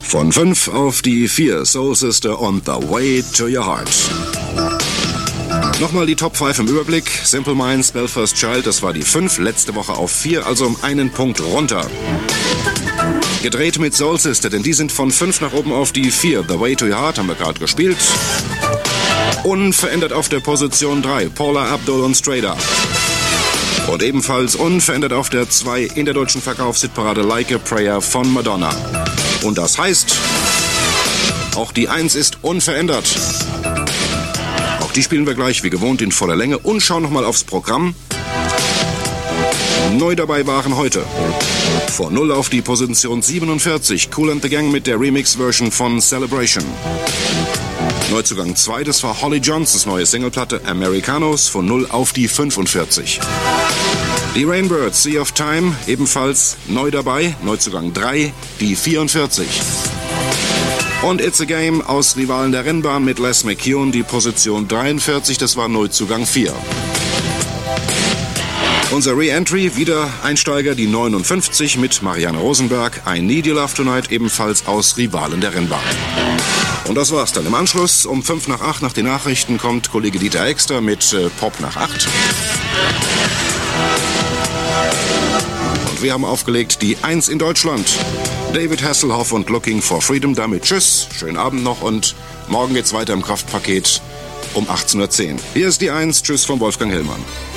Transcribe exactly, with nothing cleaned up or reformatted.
Von fünf auf die vier, Soul Sister on the Way to Your Heart. Nochmal die Top fünf im Überblick. Simple Minds, Belfast Child, das war die fünf, letzte Woche auf vier, also um einen Punkt runter. Gedreht mit Soul Sister, denn die sind von fünf nach oben auf die vier. The Way to Your Heart haben wir gerade gespielt. Unverändert auf der Position drei, Paula Abdul und Straight Up. Und ebenfalls unverändert auf der zwei in der deutschen Verkaufshitparade Like a Prayer von Madonna. Und das heißt, auch die eins ist unverändert. Auch die spielen wir gleich wie gewohnt in voller Länge und schauen nochmal aufs Programm. Neu dabei waren heute von null auf die Position siebenundvierzig, Kool and the Gang mit der Remix-Version von Celebration. Neuzugang zwei, das war Holly Johnsons neue Singleplatte Americanos von null auf die fünfundvierzig. Die Rainbirds, Sea of Time, ebenfalls neu dabei, Neuzugang drei, die vierundvierzig. Und It's a Game aus Rivalen der Rennbahn mit Les McKeown, die Position dreiundvierzig, das war Neuzugang vier. Unser Re-Entry, wieder Einsteiger, die neunundfünfzig mit Marianne Rosenberg, I Need Your Love Tonight, ebenfalls aus Rivalen der Rennbahn. Und das war's dann. Im Anschluss um fünf nach acht nach den Nachrichten kommt Kollege Dieter Exter mit äh, Pop nach acht. Und wir haben aufgelegt die eins in Deutschland. David Hasselhoff und Looking for Freedom. Damit tschüss, schönen Abend noch und morgen geht's weiter im Kraftpaket um achtzehn Uhr zehn. Hier ist die eins, tschüss von Wolfgang Hillmann.